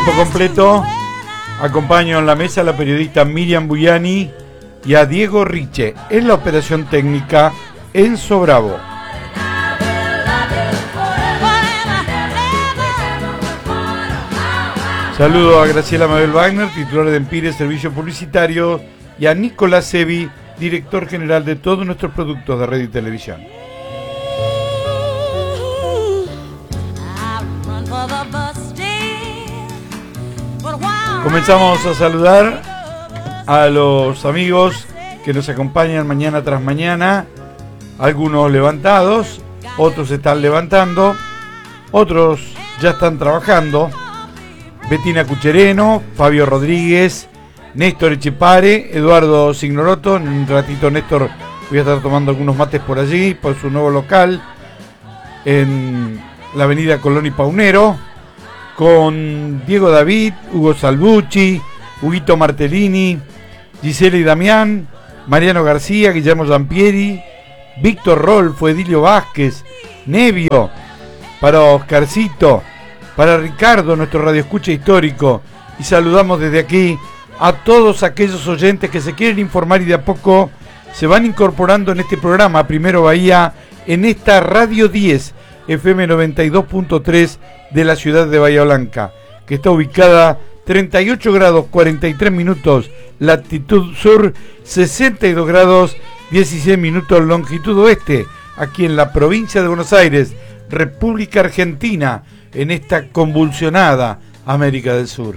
tiempo completo. Acompaño en la mesa a la periodista Miriam Buyani y a Diego Riche en la operación técnica Enzo Bravo. Saludo a Graciela Mabel Wagner, titular de Empire Servicio Publicitario, y a Nicolás Sevi, director general de todos nuestros productos de radio y televisión. Comenzamos a saludar a los amigos que nos acompañan mañana tras mañana, algunos levantados, otros están levantando, otros ya están trabajando. Betina Cuchereno, Fabio Rodríguez, Néstor Echepare, Eduardo Signoroto. En un ratito, Néstor, voy a estar tomando algunos mates por allí, por su nuevo local, en la avenida Colón y Paunero, con Diego David, Hugo Salvucci, Huguito Martellini, Gisela y Damián, Mariano García, Guillermo Zampieri, Víctor Rolfo, Edilio Vázquez, Nevio, para Oscarcito, para Ricardo, nuestro radioescucha histórico, y saludamos desde aquí a todos aquellos oyentes que se quieren informar y de a poco se van incorporando en este programa Primero Bahía, en esta Radio 10 FM 92.3 de la ciudad de Bahía Blanca, que está ubicada 38 grados 43 minutos latitud sur, 62 grados 16 minutos longitud oeste, aquí en la provincia de Buenos Aires, República Argentina, en esta convulsionada América del Sur.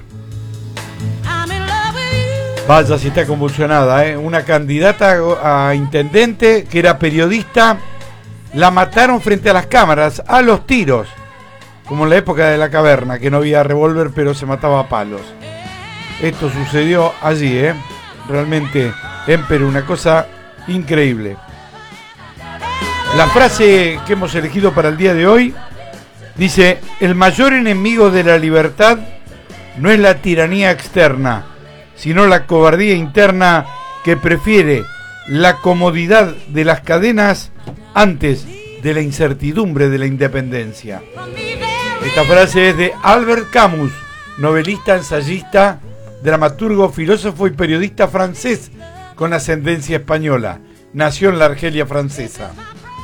Vaya si está convulsionada, ¿eh? Una candidata a intendente que era periodista, la mataron frente a las cámaras, a los tiros, como en la época de la caverna, que no había revólver pero se mataba a palos. Esto sucedió allí, realmente en Perú, una cosa increíble. La frase que hemos elegido para el día de hoy dice: el mayor enemigo de la libertad no es la tiranía externa, sino la cobardía interna que prefiere la comodidad de las cadenas antes de la incertidumbre de la independencia. Esta frase es de Albert Camus, novelista, ensayista, dramaturgo, filósofo y periodista francés con ascendencia española. Nació en la Argelia francesa.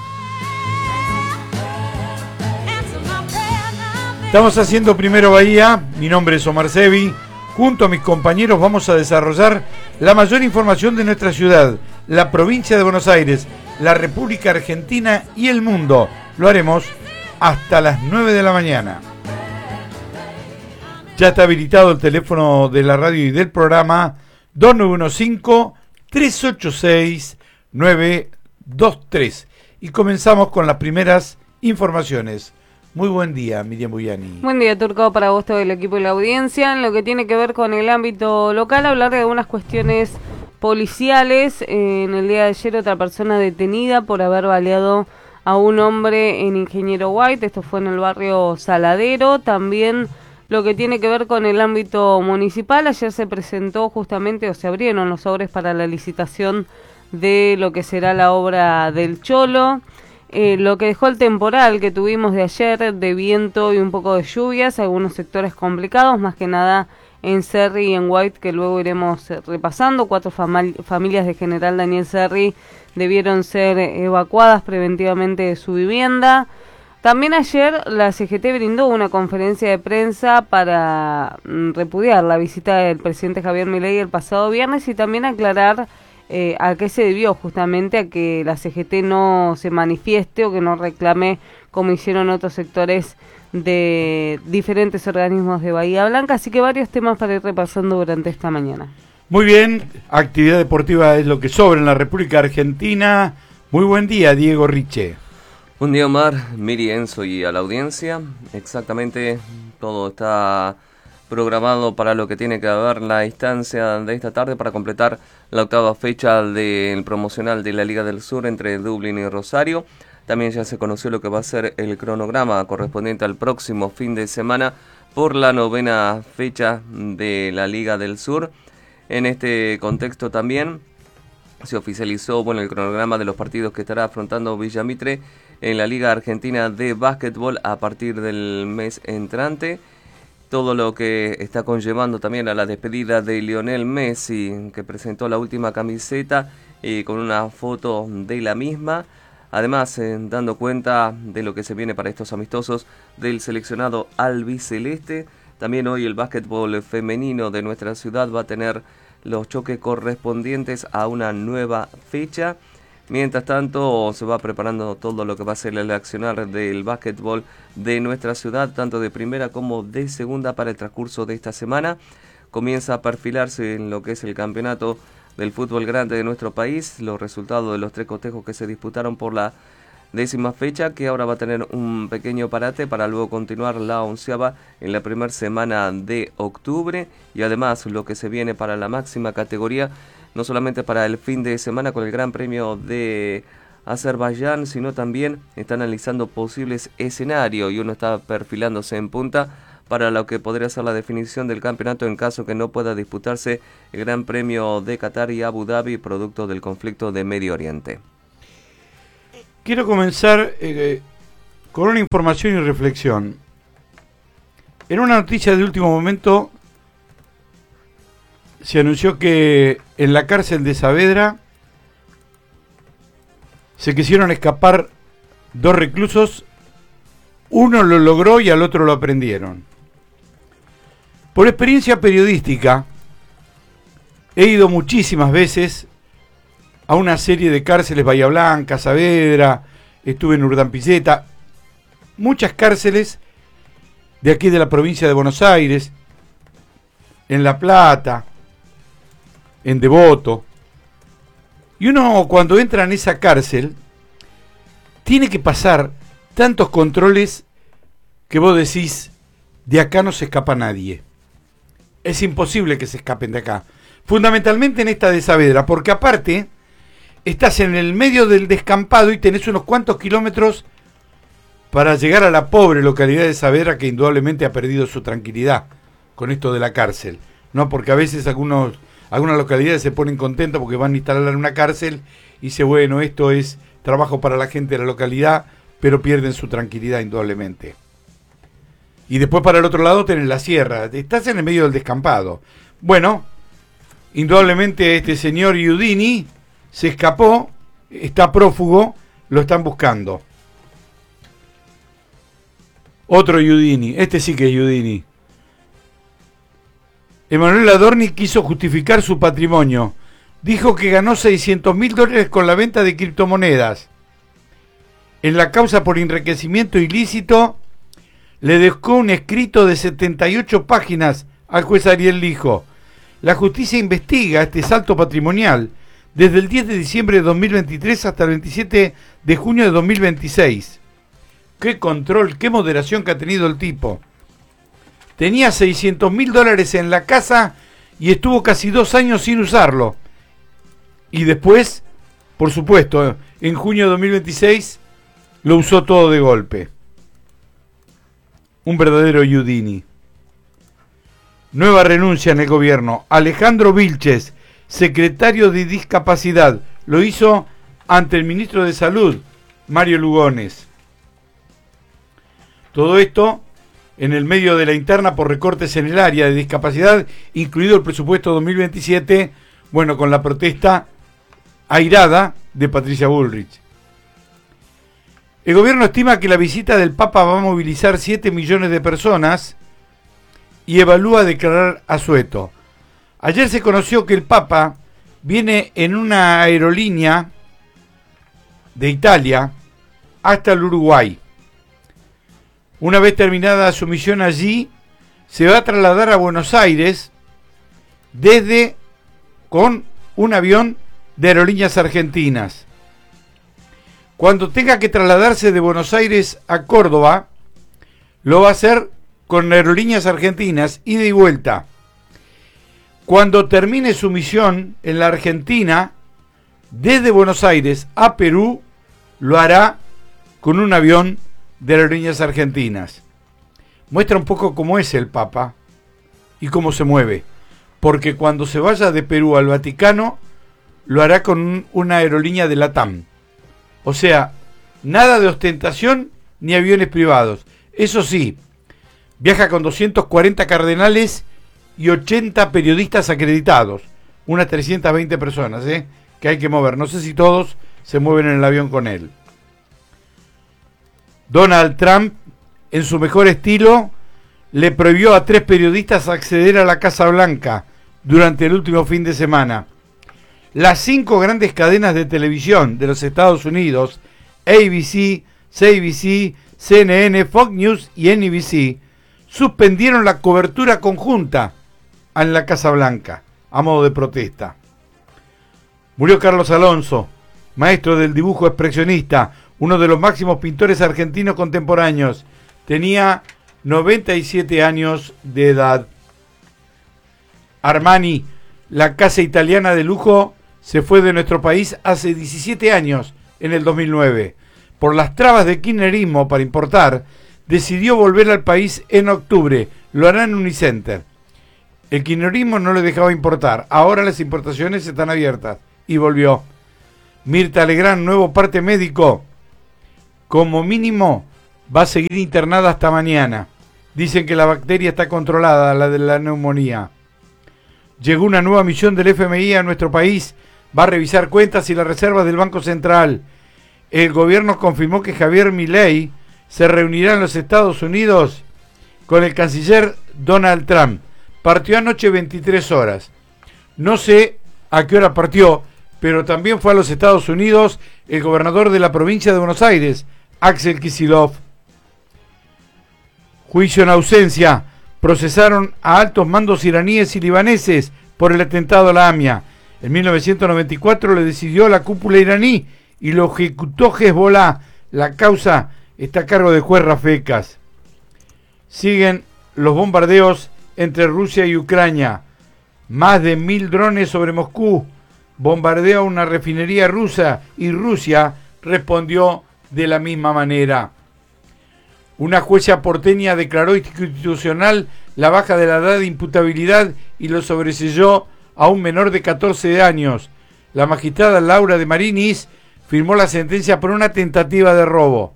Estamos haciendo Primero Bahía, mi nombre es Omar Sevi, junto a mis compañeros vamos a desarrollar la mayor información de nuestra ciudad, la provincia de Buenos Aires, la República Argentina y el mundo. Lo haremos hasta las 9 de la mañana. Ya está habilitado el teléfono de la radio y del programa 2915-386-923. Y comenzamos con las primeras informaciones. Muy buen día, Miriam Buyani. Buen día, Turco, para vos, todo el equipo y la audiencia. En lo que tiene que ver con el ámbito local, hablar de algunas cuestiones policiales. En el día de ayer, otra persona detenida por haber baleado a un hombre en Ingeniero White. Esto fue en el barrio Saladero. También lo que tiene que ver con el ámbito municipal. Ayer se presentó justamente, o se abrieron los sobres para la licitación de lo que será la obra del Cholo. Lo que dejó el temporal que tuvimos de ayer, de viento y un poco de lluvias, algunos sectores complicados, más que nada en Cerri y en White, que luego iremos repasando. 4 familias de General Daniel Cerri debieron ser evacuadas preventivamente de su vivienda. También ayer la CGT brindó una conferencia de prensa para repudiar la visita del presidente Javier Milei el pasado viernes y también aclarar a qué se debió justamente a que la CGT no se manifieste o que no reclame como hicieron otros sectores de diferentes organismos de Bahía Blanca. Así que varios temas para ir repasando durante esta mañana. Muy bien, actividad deportiva es lo que sobra en la República Argentina. Muy buen día, Diego Riche. Buen día, Omar, Miri, Enzo y a la audiencia. Exactamente, todo está programado para lo que tiene que haber la instancia de esta tarde para completar la 8ª fecha del promocional de la Liga del Sur entre Dublín y Rosario. También ya se conoció lo que va a ser el cronograma correspondiente al próximo fin de semana por la 9ª fecha de la Liga del Sur. En este contexto también se oficializó el cronograma de los partidos que estará afrontando Villa Mitre en la Liga Argentina de Básquetbol a partir del mes entrante. todo lo que está conllevando también a la despedida de Lionel Messi, que presentó la última camiseta con una foto de la misma. Además, dando cuenta de lo que se viene para estos amistosos del seleccionado albiceleste. También hoy el básquetbol femenino de nuestra ciudad va a tener los choques correspondientes a una nueva fecha. Mientras tanto, se va preparando todo lo que va a ser el accionar del básquetbol de nuestra ciudad, tanto de primera como de segunda, para el transcurso de esta semana. Comienza a perfilarse en lo que es el campeonato del fútbol grande de nuestro país, los resultados de los 3 cotejos que se disputaron por la 10ª fecha, que ahora va a tener un pequeño parate para luego continuar la 11ª en la primera semana de octubre, y además lo que se viene para la máxima categoría, no solamente para el fin de semana con el Gran Premio de Azerbaiyán, sino también está analizando posibles escenarios y uno está perfilándose en punta para lo que podría ser la definición del campeonato en caso que no pueda disputarse el Gran Premio de Qatar y Abu Dhabi, producto del conflicto de Medio Oriente. Quiero comenzar con una información y reflexión. En una noticia de último momento se anunció que en la cárcel de Saavedra se quisieron escapar 2 reclusos, uno lo logró y al otro lo aprendieron. Por experiencia periodística, he ido muchísimas veces a una serie de cárceles, Bahía Blanca, Saavedra, estuve en Urdampilleta, muchas cárceles de aquí de la provincia de Buenos Aires, en La Plata, en Devoto. Y uno cuando entra en esa cárcel tiene que pasar tantos controles que vos decís, de acá no se escapa nadie. Es imposible que se escapen de acá. Fundamentalmente en esta de Saavedra, porque aparte estás en el medio del descampado y tenés unos cuantos kilómetros para llegar a la pobre localidad de Saavedra, que indudablemente ha perdido su tranquilidad con esto de la cárcel, ¿no? Porque a veces algunas localidades se ponen contentas porque van a instalar una cárcel y dice, bueno, esto es trabajo para la gente de la localidad, pero pierden su tranquilidad indudablemente. Y después para el otro lado tenés la sierra, estás en el medio del descampado. Bueno, indudablemente este señor Iudini se escapó, está prófugo, lo están buscando. Otro Iudini, este sí que es Iudini. Emanuel Adorni quiso justificar su patrimonio. Dijo que ganó $600.000 con la venta de criptomonedas. En la causa por enriquecimiento ilícito, le dejó un escrito de 78 páginas al juez Ariel Lijo. La justicia investiga este salto patrimonial desde el 10 de diciembre de 2023 hasta el 27 de junio de 2026. Qué control, qué moderación que ha tenido el tipo. Tenía $600.000 en la casa y estuvo casi 2 años sin usarlo. Y después, por supuesto, en junio de 2026 lo usó todo de golpe. Un verdadero Iudini. Nueva renuncia en el gobierno. Alejandro Vilches, secretario de Discapacidad, lo hizo ante el ministro de Salud, Mario Lugones. Todo esto en el medio de la interna por recortes en el área de discapacidad, incluido el presupuesto 2027, bueno, con la protesta airada de Patricia Bullrich. El gobierno estima que la visita del Papa va a movilizar 7 millones de personas y evalúa declarar asueto. Ayer se conoció que el Papa viene en una aerolínea de Italia hasta el Uruguay. Una vez terminada su misión allí, se va a trasladar a Buenos Aires con un avión de Aerolíneas Argentinas. Cuando tenga que trasladarse de Buenos Aires a Córdoba, lo va a hacer con Aerolíneas Argentinas, ida y vuelta. Cuando termine su misión en la Argentina, desde Buenos Aires a Perú, lo hará con un avión de Aerolíneas Argentinas. Muestra un poco cómo es el Papa y cómo se mueve, porque cuando se vaya de Perú al Vaticano, lo hará con una aerolínea de LATAM. O sea, nada de ostentación ni aviones privados. Eso sí, Viaja con 240 cardenales y 80 periodistas acreditados. Unas 320 personas, que hay que mover. No sé si todos se mueven en el avión con él. Donald Trump, en su mejor estilo, le prohibió a 3 periodistas acceder a la Casa Blanca durante el último fin de semana. Las 5 grandes cadenas de televisión de los Estados Unidos, ABC, CBC, CNN, Fox News y NBC, suspendieron la cobertura conjunta en la Casa Blanca, a modo de protesta. Murió Carlos Alonso, maestro del dibujo expresionista, uno de los máximos pintores argentinos contemporáneos. Tenía 97 años de edad. Armani, la casa italiana de lujo, se fue de nuestro país hace 17 años, en el 2009. Por las trabas del kirchnerismo para importar, decidió volver al país en octubre. Lo hará en Unicenter. El kirchnerismo no le dejaba importar. Ahora las importaciones están abiertas. Y volvió. Mirta Legrand, nuevo parte médico. Como mínimo, va a seguir internada hasta mañana. Dicen que la bacteria está controlada, la de la neumonía. Llegó una nueva misión del FMI a nuestro país. Va a revisar cuentas y las reservas del Banco Central. El gobierno confirmó que Javier Milei se reunirá en los Estados Unidos con el canciller Donald Trump. Partió anoche 23 horas. No sé a qué hora partió, pero también fue a los Estados Unidos el gobernador de la provincia de Buenos Aires, Axel Kicillof. Juicio en ausencia. Procesaron a altos mandos iraníes y libaneses por el atentado a la AMIA. En 1994 le decidió la cúpula iraní y lo ejecutó Hezbollah. La causa está a cargo de juez Rafecas. Siguen los bombardeos entre Rusia y Ucrania. Más de 1000 drones sobre Moscú. Bombardeó una refinería rusa y Rusia respondió de la misma manera. Una jueza porteña declaró inconstitucional la baja de la edad de imputabilidad y lo sobreseyó a un menor de 14 años. La magistrada Laura de Marinis firmó la sentencia por una tentativa de robo.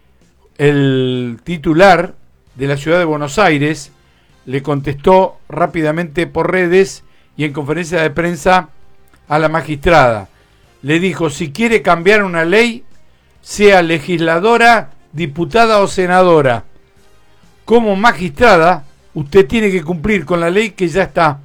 El titular de la ciudad de Buenos Aires le contestó rápidamente por redes y en conferencia de prensa a la magistrada. Le dijo, si quiere cambiar una ley, sea legisladora, diputada o senadora. Como magistrada, usted tiene que cumplir con la ley que ya está.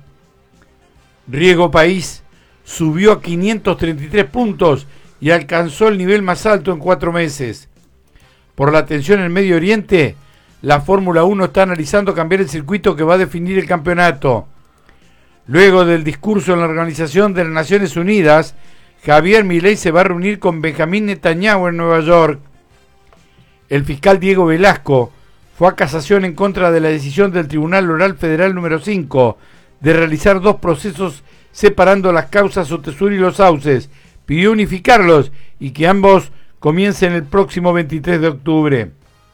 Riego País subió a 533 puntos y alcanzó el nivel más alto en 4 meses. Por la tensión en el Medio Oriente, la Fórmula 1 está analizando cambiar el circuito que va a definir el campeonato. Luego del discurso en la Organización de las Naciones Unidas, Javier Milei se va a reunir con Benjamín Netanyahu en Nueva York. El fiscal Diego Velasco fue a casación en contra de la decisión del Tribunal Oral Federal número 5 de realizar 2 procesos separando las causas Otesur y Los Sauces. Pidió unificarlos y que ambos comiencen el próximo 23 de octubre.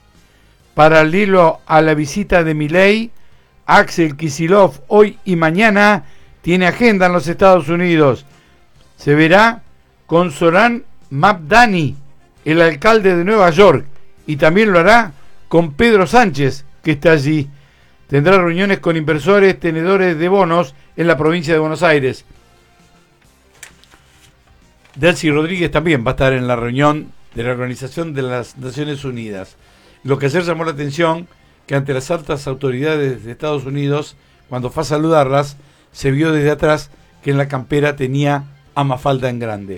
Paralelo a la visita de Milei, Axel Kicillof hoy y mañana tiene agenda en los Estados Unidos. Se verá con Zoran Mamdani, el alcalde de Nueva York, y también lo hará con Pedro Sánchez, que está allí. Tendrá reuniones con inversores, tenedores de bonos en la provincia de Buenos Aires. Delcy Rodríguez también va a estar en la reunión de la Organización de las Naciones Unidas. Lo que ayer llamó la atención, que ante las altas autoridades de Estados Unidos, cuando fue a saludarlas, se vio desde atrás que en la campera tenía a Mafalda en grande.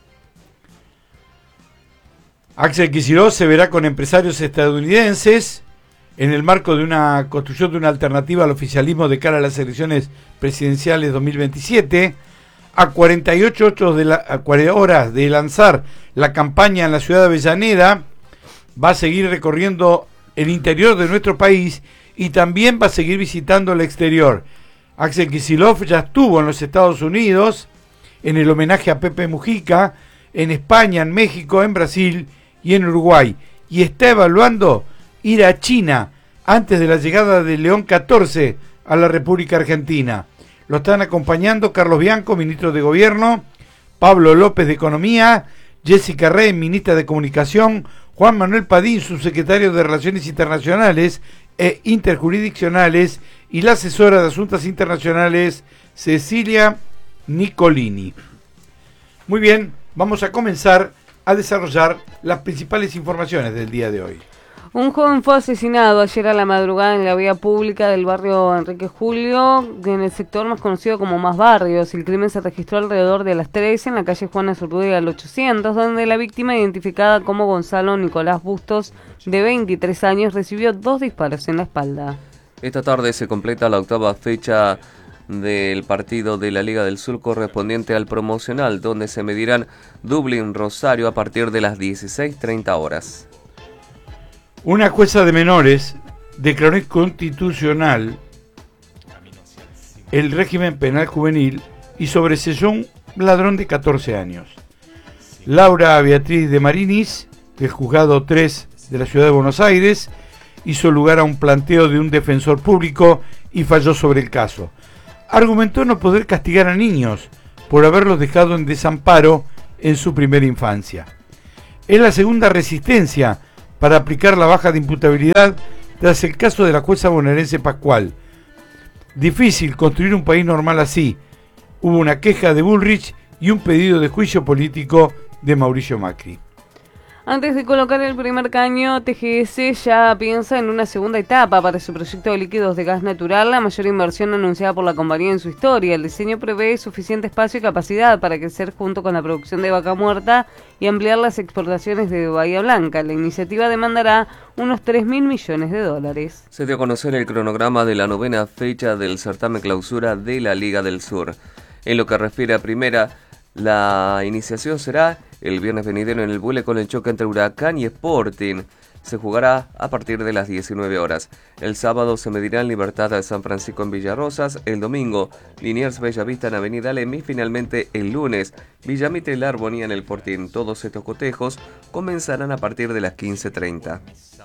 Axel Kicillof se verá con empresarios estadounidenses en el marco de una construcción de una alternativa al oficialismo de cara a las elecciones presidenciales 2027. A 48 horas de lanzar la campaña en la ciudad de Avellaneda, va a seguir recorriendo el interior de nuestro país y también va a seguir visitando el exterior. Axel Kicillof ya estuvo en los Estados Unidos en el homenaje a Pepe Mujica, en España, en México, en Brasil y en Uruguay, y está evaluando ir a China antes de la llegada de León XIV a la República Argentina. Lo están acompañando Carlos Bianco, ministro de Gobierno, Pablo López de Economía, Jessica Rey, ministra de Comunicación, Juan Manuel Padín, subsecretario de Relaciones Internacionales, e interjurisdiccionales, y la asesora de Asuntos Internacionales, Cecilia Nicolini. Muy bien, vamos a comenzar a desarrollar las principales informaciones del día de hoy. Un joven fue asesinado ayer a la madrugada en la vía pública del barrio Enrique Julio, en el sector más conocido como Más Barrios. El crimen se registró alrededor de las 13 en la calle Juana Zurduy al 800, donde la víctima, identificada como Gonzalo Nicolás Bustos, de 23 años, recibió 2 disparos en la espalda. Esta tarde se completa la 8ª fecha del partido de la Liga del Sur correspondiente al promocional, donde se medirán Dublín-Rosario a partir de las 16:30 horas. Una jueza de menores declaró inconstitucional el régimen penal juvenil y sobreseyó un ladrón de 14 años. Laura Beatriz de Marinis, del Juzgado 3 de la Ciudad de Buenos Aires, hizo lugar a un planteo de un defensor público y falló sobre el caso. Argumentó no poder castigar a niños por haberlos dejado en desamparo en su primera infancia. Es la segunda resistencia para aplicar la baja de imputabilidad tras el caso de la jueza bonaerense Pascual. Difícil construir un país normal así. Hubo una queja de Bullrich y un pedido de juicio político de Mauricio Macri. Antes de colocar el primer caño, TGS ya piensa en una segunda etapa para su proyecto de líquidos de gas natural, la mayor inversión anunciada por la compañía en su historia. El diseño prevé suficiente espacio y capacidad para crecer junto con la producción de vaca muerta y ampliar las exportaciones de Bahía Blanca. La iniciativa demandará unos 3.000 millones de dólares. Se dio a conocer el cronograma de la 9ª fecha del certamen clausura de la Liga del Sur. En lo que refiere a primera, la iniciación será el viernes venidero en el Bule con el choque entre Huracán y Sporting. Se jugará a partir de las 19 horas. El sábado se medirá en Libertad de San Francisco en Villarrosas. El domingo, Liniers Bellavista en Avenida Alem. Y finalmente el lunes, Villamite y La Armonía en el Fortín. Todos estos cotejos comenzarán a partir de las 15:30.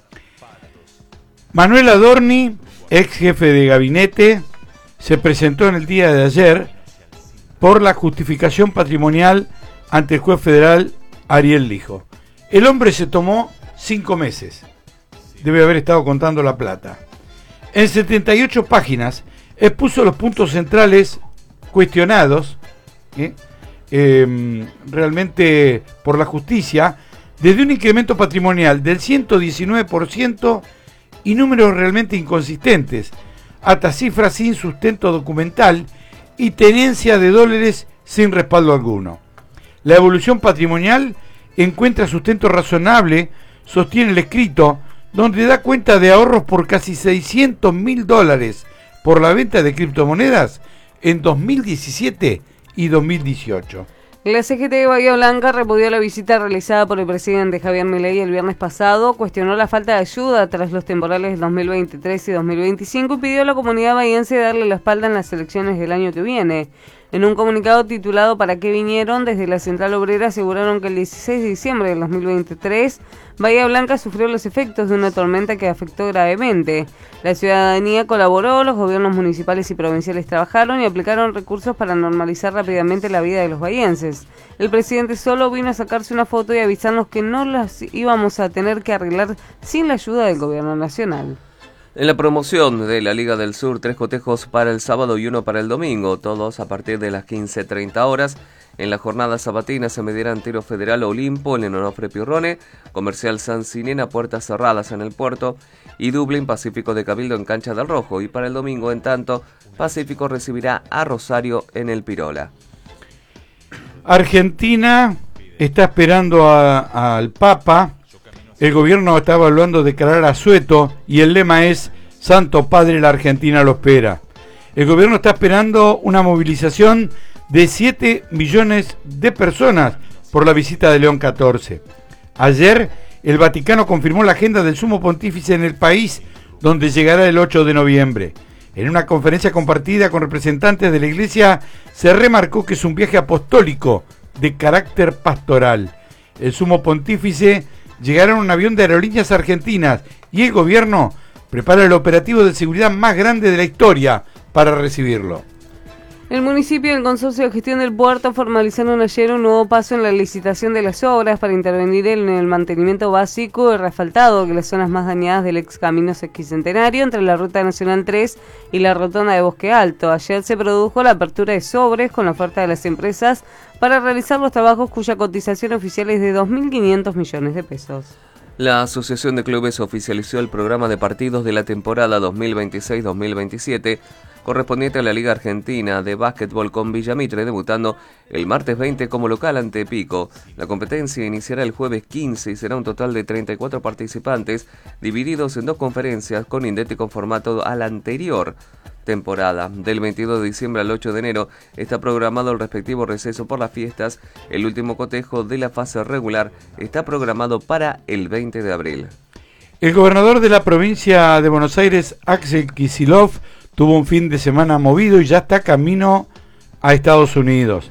Manuel Adorni, ex jefe de gabinete, se presentó en el día de ayer por la justificación patrimonial ante el juez federal Ariel Lijo. El hombre se tomó 5 meses. Debe haber estado contando la plata. En 78 páginas expuso los puntos centrales cuestionados realmente por la justicia, desde un incremento patrimonial del 119% y números realmente inconsistentes, hasta cifras sin sustento documental y tenencia de dólares sin respaldo alguno. La evolución patrimonial encuentra sustento razonable, sostiene el escrito, donde da cuenta de ahorros por casi $600.000 por la venta de criptomonedas en 2017 y 2018. La CGT de Bahía Blanca repudió la visita realizada por el presidente Javier Milei el viernes pasado, cuestionó la falta de ayuda tras los temporales de 2023 y 2025 y pidió a la comunidad bahiense darle la espalda en las elecciones del año que viene. En un comunicado titulado ¿Para qué vinieron?, desde la Central Obrera aseguraron que el 16 de diciembre del 2023 Bahía Blanca sufrió los efectos de una tormenta que afectó gravemente. La ciudadanía colaboró, los gobiernos municipales y provinciales trabajaron y aplicaron recursos para normalizar rápidamente la vida de los bahienses. El presidente solo vino a sacarse una foto y avisarnos que no las íbamos a tener que arreglar sin la ayuda del gobierno nacional. En la promoción de la Liga del Sur, 3 cotejos para el sábado y 1 para el domingo, todos a partir de las 15:30 horas. En la jornada sabatina se medirán Tiro Federal Olimpo en el Onofre Pirrone, Comercial San Sinena, puertas cerradas en el puerto, y Dublín Pacífico de Cabildo en Cancha del Rojo. Y para el domingo, en tanto, Pacífico recibirá a Rosario en el Pirola. Argentina está esperando al Papa. El gobierno está evaluando declarar asueto y el lema es Santo Padre, la Argentina lo espera. El gobierno está esperando una movilización de 7 millones de personas por la visita de León XIV. Ayer el Vaticano confirmó la agenda del Sumo Pontífice en el país, donde llegará el 8 de noviembre. En una conferencia compartida con representantes de la Iglesia se remarcó que es un viaje apostólico de carácter pastoral. El Sumo Pontífice llegará en un avión de Aerolíneas Argentinas y el gobierno prepara el operativo de seguridad más grande de la historia para recibirlo. El municipio y el Consorcio de Gestión del Puerto formalizaron ayer un nuevo paso en la licitación de las obras para intervenir en el mantenimiento básico y reasfaltado de las zonas más dañadas del ex Camino Sesquicentenario entre la Ruta Nacional 3 y la Rotonda de Bosque Alto. Ayer se produjo la apertura de sobres con la oferta de las empresas para realizar los trabajos cuya cotización oficial es de 2.500 millones de pesos. La Asociación de Clubes oficializó el programa de partidos de la temporada 2026-2027 correspondiente a la Liga Argentina de Básquetbol con Villa Mitre, debutando el martes 20 como local ante Pico. La competencia iniciará el jueves 15 y será un total de 34 participantes, divididos en 2 conferencias con idéntico formato a la anterior temporada. Del 22 de diciembre al 8 de enero está programado el respectivo receso por las fiestas. El último cotejo de la fase regular está programado para el 20 de abril. El gobernador de la provincia de Buenos Aires, Axel Kicillof, tuvo un fin de semana movido y ya está camino a Estados Unidos.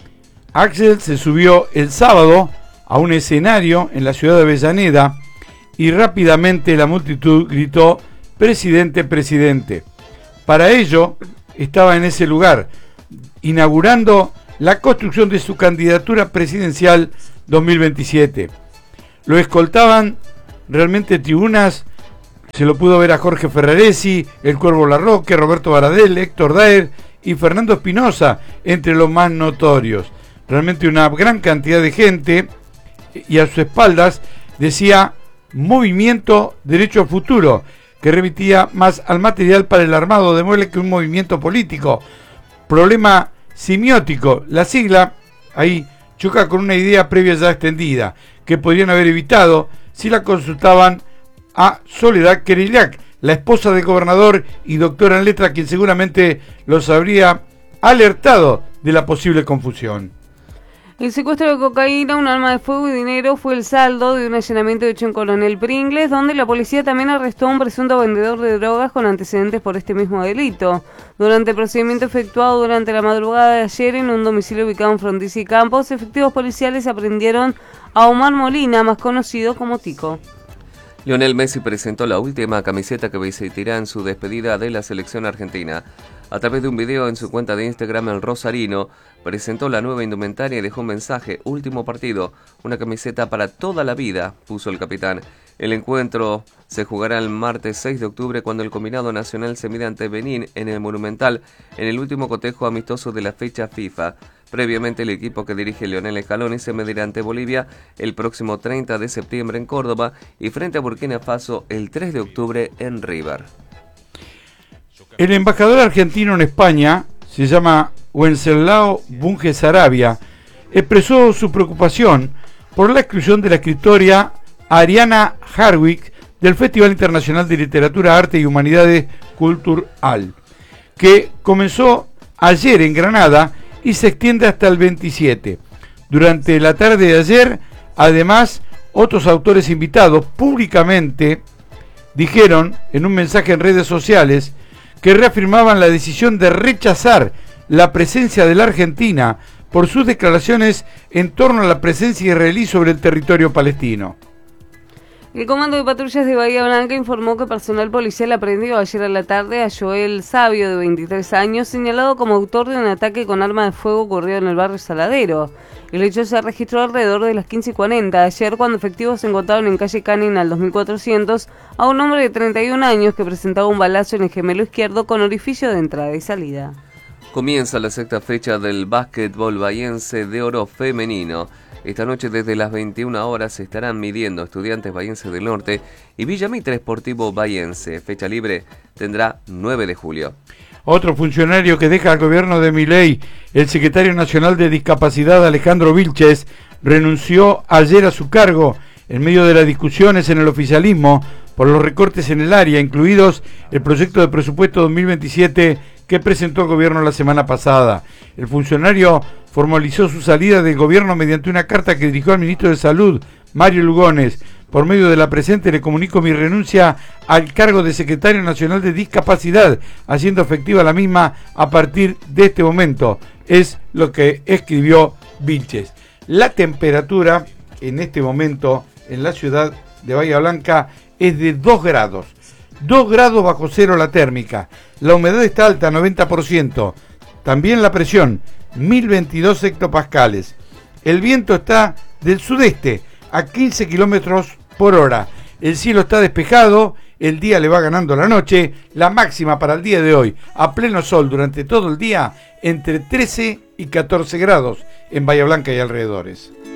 Axel se subió el sábado a un escenario en la ciudad de Avellaneda y rápidamente la multitud gritó: "Presidente, presidente". Para ello estaba en ese lugar, inaugurando la construcción de su candidatura presidencial 2027. Lo escoltaban realmente tribunas. Se lo pudo ver a Jorge Ferraresi, el Cuervo Larroque, Roberto Baradel, Héctor Daer y Fernando Espinosa, entre los más notorios. Realmente una gran cantidad de gente, y a sus espaldas decía Movimiento Derecho Futuro, que remitía más al material para el armado de muebles que un movimiento político. Problema semiótico, la sigla ahí choca con una idea previa ya extendida, que podrían haber evitado si la consultaban a Soledad Kereilac, la esposa del gobernador y doctora en letra, quien seguramente los habría alertado de la posible confusión. El secuestro de cocaína, un arma de fuego y dinero fue el saldo de un allanamiento hecho en Coronel Pringles, donde la policía también arrestó a un presunto vendedor de drogas con antecedentes por este mismo delito. Durante el procedimiento efectuado durante la madrugada de ayer en un domicilio ubicado en Frondizi y Campos, efectivos policiales aprendieron a Omar Molina, más conocido como Tico. Lionel Messi presentó la última camiseta que vestirá en su despedida de la selección argentina. A través de un video en su cuenta de Instagram, el rosarino presentó la nueva indumentaria y dejó un mensaje: "Último partido, una camiseta para toda la vida", puso el capitán. El encuentro se jugará el martes 6 de octubre cuando el combinado nacional se mida ante Benín en el Monumental en el último cotejo amistoso de la fecha FIFA. Previamente, el equipo que dirige Lionel Scaloni se medirá ante Bolivia el próximo 30 de septiembre en Córdoba y frente a Burkina Faso el 3 de octubre en River. El embajador argentino en España, se llama Wenceslao Bunge Sarabia, expresó su preocupación por la exclusión de la escritora Ariana Harwick del Festival Internacional de Literatura, Arte y Humanidades Cultural, que comenzó ayer en Granada y se extiende hasta el 27. Durante la tarde de ayer, además, otros autores invitados públicamente dijeron en un mensaje en redes sociales que reafirmaban la decisión de rechazar la presencia de la Argentina por sus declaraciones en torno a la presencia israelí sobre el territorio palestino. El Comando de Patrullas de Bahía Blanca informó que personal policial aprendió ayer a la tarde a Joel Sabio, de 23 años, señalado como autor de un ataque con arma de fuego ocurrido en el barrio Saladero. El hecho se registró alrededor de las 15:40 ayer, cuando efectivos encontraron en calle Canin al 2400 a un hombre de 31 años que presentaba un balazo en el gemelo izquierdo con orificio de entrada y salida. Comienza la sexta fecha del básquetbol bahiense de oro femenino. Esta noche desde las 21 horas se estarán midiendo Estudiantes Bahiense del Norte y Villa Mitre Sportivo Bahiense. Fecha libre tendrá 9 de julio. Otro funcionario que deja al gobierno de Milei, el secretario nacional de Discapacidad Alejandro Vilches, renunció ayer a su cargo en medio de las discusiones en el oficialismo por los recortes en el área, incluidos el proyecto de presupuesto 2027 que presentó el gobierno la semana pasada. El funcionario formalizó su salida del gobierno mediante una carta que dirigió al ministro de Salud, Mario Lugones. Por medio de la presente le comunico mi renuncia al cargo de secretario nacional de Discapacidad, haciendo efectiva la misma a partir de este momento. Es lo que escribió Vilches. La temperatura en este momento en la ciudad de Bahía Blanca es de 2 grados. 2 grados bajo cero la térmica. La humedad está alta, 90%. También la presión, 1022 hectopascales. El viento está del sudeste a 15 kilómetros por hora. El cielo está despejado, el día le va ganando la noche. La máxima para el día de hoy, a pleno sol durante todo el día, entre 13 y 14 grados en Bahía Blanca y alrededores.